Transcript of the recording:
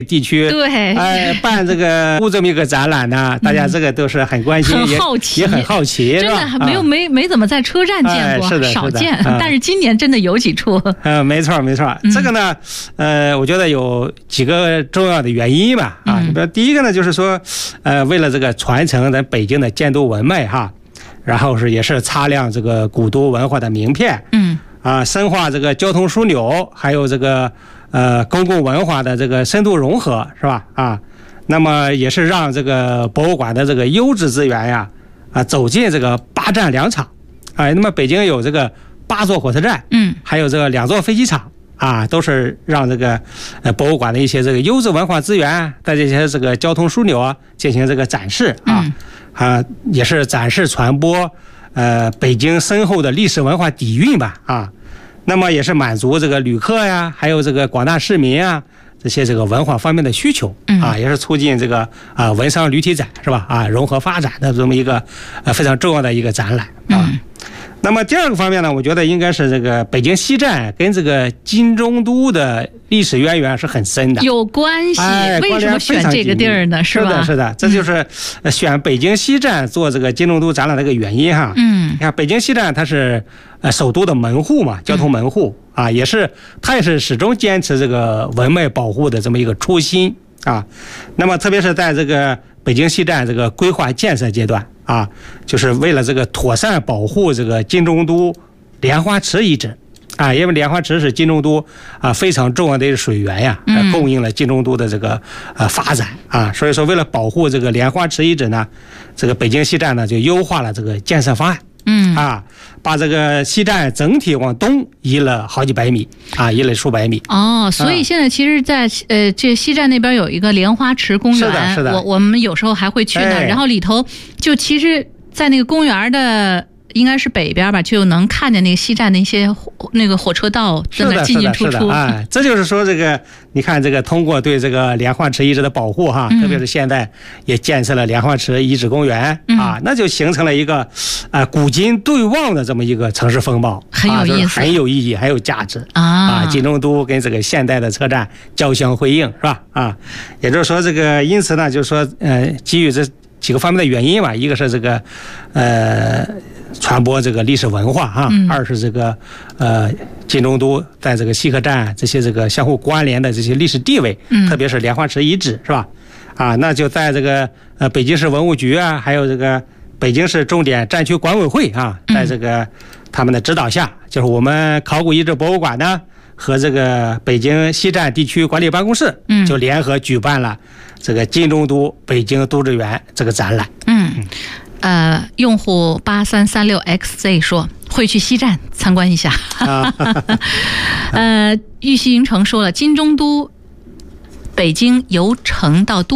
地区对， 办这个这么一个展览呢，大家这个都是很关心， 很好奇， 也很好奇， 真的没怎么在车站见过，少见。但是今年真的有几处。 没错。这个呢，我觉得有几个重要的原因吧。比如第一个呢，就是说，为了这个传承咱北京的建都文脉哈，然后也是擦亮这个古都文化的名片。深化这个交通枢纽，还有这个公共文化的这个深度融合，是吧？那么也是让这个博物馆的这个优质资源呀，走进这个8站2场。那么北京有这个8座火车站，还有这个2座飞机场，都是让这个博物馆的一些这个优质文化资源在这些这个交通枢纽进行这个展示也是展示传播北京深厚的历史文化底蕴吧那么也是满足这个旅客呀，还有这个广大市民这些这个文化方面的需求也是促进这个文商旅体展是吧融合发展的这么一个非常重要的一个展览那么第二个方面呢，我觉得应该是这个北京西站跟这个金中都的历史渊源是很深的， 有关系。为什么选这个地儿呢？是吧？ 是的，这就是选北京西站做这个金中都展览的一个原因哈。你看北京西站它是首都的门户嘛，交通门户它也是始终坚持这个文脉保护的这么一个初心那么特别是在这个北京西站这个规划建设阶段就是为了这个妥善保护这个金中都莲花池遗址因为莲花池是金中都非常重要的一个水源呀供应了金中都的这个发展所以说为了保护这个莲花池遗址呢，这个北京西站呢就优化了这个建设方案把这个西站整体往东移了好几百米移了数百米所以现在其实在这西站那边有一个莲花池公园， 是的我们有时候还会去那儿然后里头就其实在那个公园的应该是北边吧，就能看见那个西站那些那个火车道在那进进出出这就是说这个你看这个通过对这个莲花池遗址的保护特别是现在也建设了莲花池遗址公园那就形成了一个古今对望的这么一个城市风貌， 很有意思， 很有意义，很有价值金中都跟这个现代的车站交相辉映是吧也就是说这个因此呢就是说基于这几个方面的原因吧，一个是这个传播这个历史文化二是这个金中都在这个西客站这些这个相互关联的这些历史地位特别是莲花池遗址是吧那就在这个北京市文物局还有这个北京市重点战区管委会在这个他们的指导下，就是我们考古遗址博物馆呢和这个北京西站地区管理办公室就联合举办了这个金中都北京都志园这个展览用户8336XZ 说会去西站参观一下玉溪云城说了金中都北京由城到都